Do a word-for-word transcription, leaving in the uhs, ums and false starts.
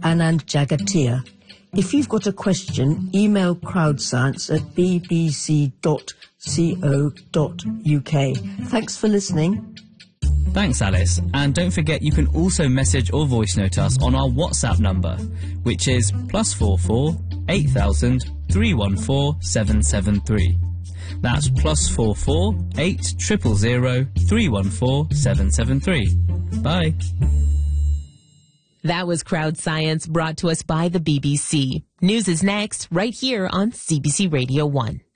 Anand Jagatia. If you've got a question, email crowdscience at b b c dot co dot u k. Thanks for listening. Thanks, Alice. And don't forget you can also message or voice note us on our WhatsApp number, which is plus four four eight thousand three one four seven seven three. That's plus four four eight triple zero three one four seven seven three. Bye. That was Crowd Science, brought to us by the B B C. News is next, right here on C B C Radio one.